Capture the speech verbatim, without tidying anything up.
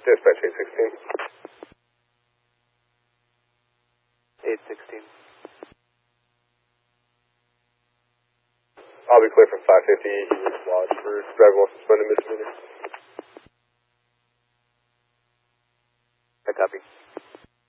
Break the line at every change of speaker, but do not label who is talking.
Dispatch eight sixteen.
eight sixteen.
I'll be clear from five fifty. He was lodged for driving while suspended misdemeanor.
I copy.